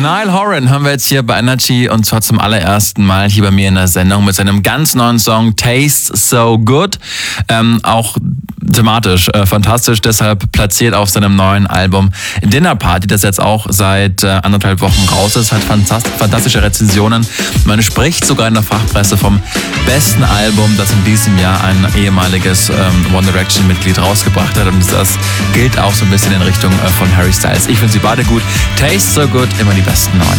Niall Horan haben wir jetzt hier bei Energy und zwar zum allerersten Mal hier bei mir in der Sendung mit seinem ganz neuen Song Tastes So Good. Auch thematisch fantastisch, deshalb platziert auf seinem neuen Album Dinner Party, das jetzt auch seit 1,5 Wochen raus ist, hat fantastische Rezensionen. Man spricht sogar in der Fachpresse vom besten Album, das in diesem Jahr ein ehemaliges One Direction Mitglied rausgebracht hat, und das gilt auch so ein bisschen in Richtung von Harry Styles. Ich finde sie beide gut. Tastes So Good, immer die besten neuen.